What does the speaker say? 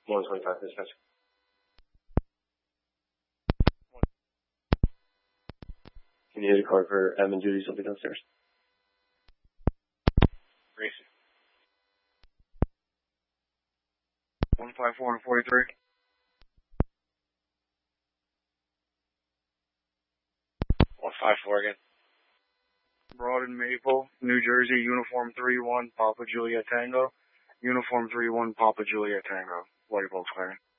125 dispatch. Can you hit a card for M and Judy? She'll be downstairs. Gracie. 154 and 43. 154 again. Broad and Maple, New Jersey, uniform 3-1, Papa Juliet Tango. Uniform 3-1, Papa Juliet Tango. White Volkswagen.